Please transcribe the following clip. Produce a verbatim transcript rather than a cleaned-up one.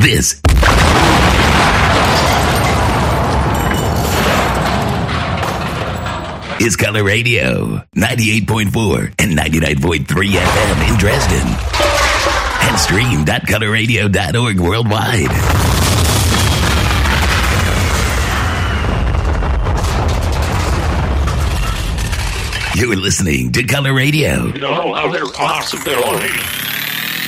This is Color Radio, ninety-eight point four and ninety-nine point three F M in Dresden. And streamed at color radio dot org worldwide. You're listening to Color Radio. You know, how there's possibility.